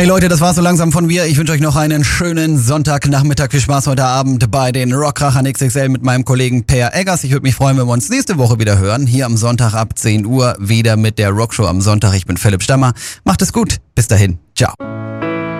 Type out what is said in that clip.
Hey Leute, das war's so langsam von mir. Ich wünsche euch noch einen schönen Sonntagnachmittag. Viel Spaß heute Abend bei den Rockrachern XXL mit meinem Kollegen Per Eggers. Ich würde mich freuen, wenn wir uns nächste Woche wieder hören. Hier am Sonntag ab 10 Uhr wieder mit der Rockshow am Sonntag. Ich bin Philipp Stammer. Macht es gut. Bis dahin. Ciao.